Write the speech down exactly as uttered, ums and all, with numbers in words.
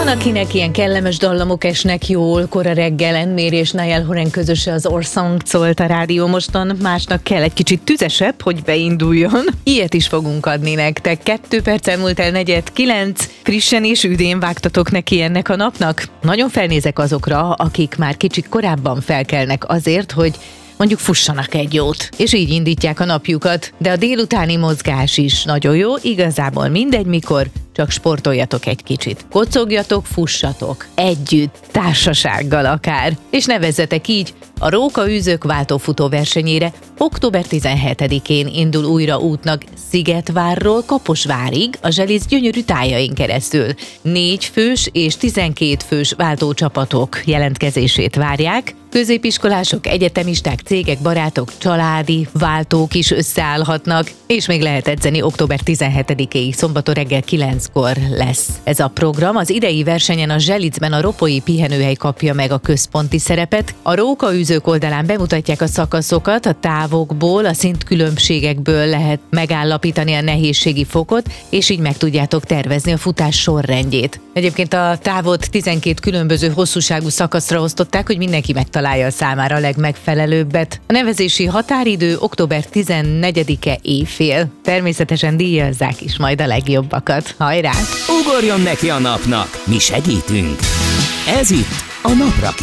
akinek ilyen kellemes dallamok esnek jól, kora reggel, Enmér és Niall Horan közöse az Our Song szólt a rádió moston, másnak kell egy kicsit tüzesebb, hogy beinduljon. Ilyet is fogunk adni nektek. Kettő perccel múlt el negyed kilenc, frissen és üdén vágtatok neki ennek a napnak. Nagyon felnézek azokra, akik már kicsit korábban felkelnek azért, hogy mondjuk fussanak egy jót, és így indítják a napjukat. De a délutáni mozgás is nagyon jó, igazából mindegy mikor, csak sportoljatok egy kicsit. Kocogjatok, fussatok. Együtt, társasággal akár. És nevezzetek így, a Rókaűzők váltófutó versenyére október tizenhetedikén indul újra útnak Szigetvárról Kaposvárig a Zselic gyönyörű tájain keresztül. Négy fős és tizenkét fős váltócsapatok jelentkezését várják. Középiskolások, egyetemisták, cégek, barátok, családi váltók is összeállhatnak, és még lehet edzeni október tizenhetedikéig, szombaton reggel kilenckor lesz ez a program. Az idei versenyen a Zselicben a Ropói pihenőhely kapja meg a központi szerepet. A Rókaűzők oldalán bemutatják a szakaszokat, a távokból, a szintkülönbségekből lehet megállapítani a nehézségi fokot, és így meg tudjátok tervezni a futás sorrendjét. Egyébként a távot tizenkét különböző hosszúságú szakaszra osztották, hogy mindenki megtalálja a számára a legmegfelelőbbet. A nevezési határidő október tizennegyedike éjfél. Természetesen díjazzák is majd a legjobbakat. Hajrá! Ugorjon neki a napnak! Mi segítünk! Ez itt a Napra